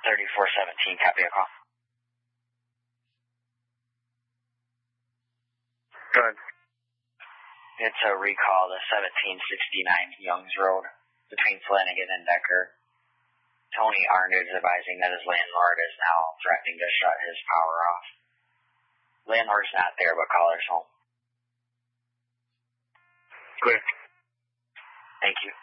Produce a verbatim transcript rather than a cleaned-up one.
thirty-four seventeen, copy a call. Go ahead. It's a recall to seventeen sixty-nine Youngs Road between Flanagan and Decker. Tony Arndt is advising that his landlord is now threatening to shut his power off. Landlord's not there, but caller's home. Clear. Thank you.